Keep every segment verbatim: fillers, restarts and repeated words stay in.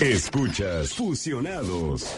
Escuchas Fusionados.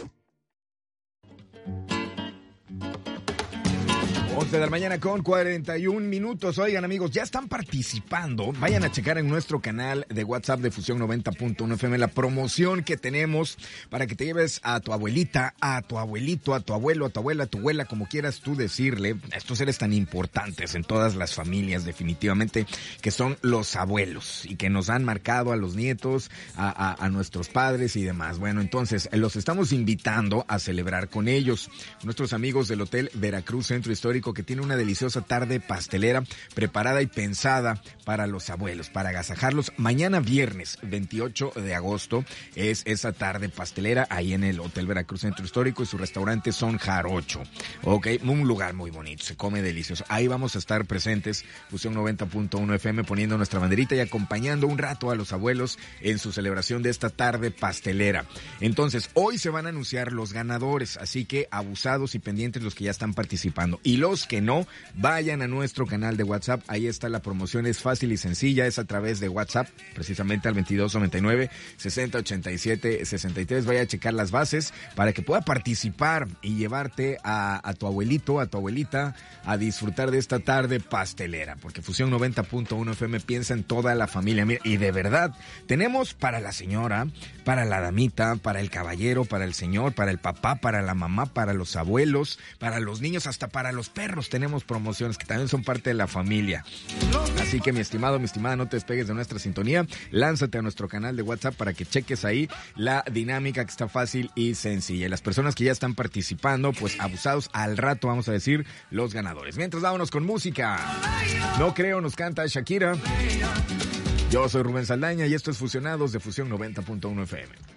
once de la mañana con cuarenta y un minutos. Oigan, amigos, ya están participando. Vayan a checar en nuestro canal de WhatsApp de Fusión noventa punto uno F M la promoción que tenemos para que te lleves a tu abuelita, a tu abuelito, a tu abuelo, a tu abuela, a tu abuela, como quieras tú decirle. Estos seres tan importantes en todas las familias, definitivamente, que son los abuelos y que nos han marcado a los nietos, a, a, a nuestros padres y demás. Bueno, entonces, los estamos invitando a celebrar con ellos. Nuestros amigos del Hotel Veracruz Centro Histórico, que tiene una deliciosa tarde pastelera preparada y pensada para los abuelos, para agasajarlos. Mañana viernes veintiocho de agosto es esa tarde pastelera ahí en el Hotel Veracruz Centro Histórico y su restaurante Son Jarocho. Ok, un lugar muy bonito, se come delicioso. Ahí vamos a estar presentes, Fusión noventa punto uno F M, poniendo nuestra banderita y acompañando un rato a los abuelos en su celebración de esta tarde pastelera. Entonces, hoy se van a anunciar los ganadores, así que abusados y pendientes los que ya están participando. Y los que no, vayan a nuestro canal de WhatsApp, ahí está la promoción, es fácil y sencilla, es a través de WhatsApp, precisamente al veintidós noventa y nueve, sesenta ochenta y siete sesenta y tres, vaya a checar las bases para que pueda participar y llevarte a, a tu abuelito, a tu abuelita, a disfrutar de esta tarde pastelera, porque Fusión noventa punto uno F M piensa en toda la familia, y de verdad, tenemos para la señora, para la damita, para el caballero, para el señor, para el papá, para la mamá, para los abuelos, para los niños, hasta para los perros tenemos promociones que también son parte de la familia. Así que mi estimado, mi estimada, no te despegues de nuestra sintonía, lánzate a nuestro canal de WhatsApp para que cheques ahí la dinámica que está fácil y sencilla. Y las personas que ya están participando, pues abusados, al rato vamos a decir los ganadores. Mientras, vámonos con música. No creo, nos canta Shakira. Yo soy Rubén Saldaña y esto es Fusionados de Fusión noventa punto uno F M.